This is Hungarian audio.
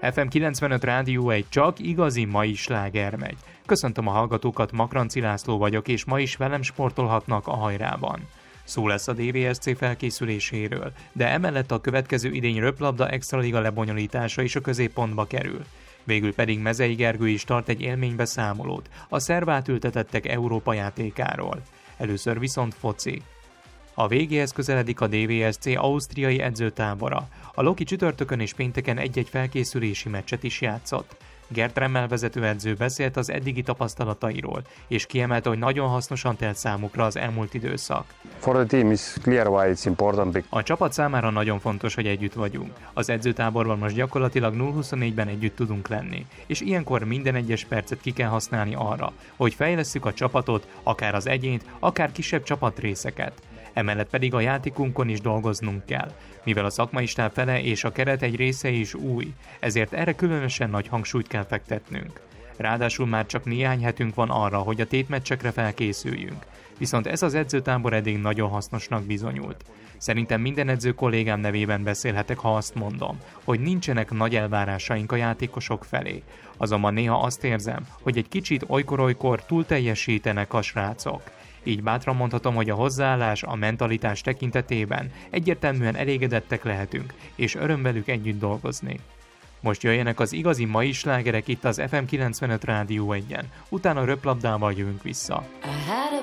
FM 95 Rádió egy csak igazi mai sláger megy. Köszöntöm a hallgatókat, Makranci László vagyok, és ma is velem sportolhatnak a hajrában. Szó lesz a DVSC felkészüléséről, de emellett a következő idény röplabda extraliga lebonyolítása is a középpontba kerül. Végül pedig Mezei Gergő is tart egy élménybeszámolót a szerb átültetettek Európa játékáról. Először viszont foci. A végéhez közeledik a DVSC ausztriai edzőtábora. A Loki csütörtökön és pénteken egy-egy felkészülési meccset is játszott. Gert Remmel vezetőedző beszélt az eddigi tapasztalatairól, és kiemelte, hogy nagyon hasznosan telt számukra az elmúlt időszak. A csapat számára nagyon fontos, hogy együtt vagyunk. Az edzőtáborban most gyakorlatilag 0-24-ben együtt tudunk lenni, és ilyenkor minden egyes percet ki kell használni arra, hogy fejlesszük a csapatot, akár az egyént, akár kisebb csapatrészeket. Emellett pedig a játékunkon is dolgoznunk kell, mivel a szakmai stáb fele és a keret egy része is új, ezért erre különösen nagy hangsúlyt kell fektetnünk. Ráadásul már csak néhány hetünk van arra, hogy a tétmeccsekre felkészüljünk, viszont ez az edzőtábor eddig nagyon hasznosnak bizonyult. Szerintem minden edző kollégám nevében beszélhetek, ha azt mondom, hogy nincsenek nagy elvárásaink a játékosok felé. Azonban néha azt érzem, hogy egy kicsit olykor-olykor túl teljesítenek a srácok. Így bátran mondhatom, hogy a hozzáállás, a mentalitás tekintetében egyértelműen elégedettek lehetünk, és öröm velük együtt dolgozni. Most jöjjenek az igazi mai slágerek itt az FM 95 Rádió 1-en, utána röplabdával jövünk vissza.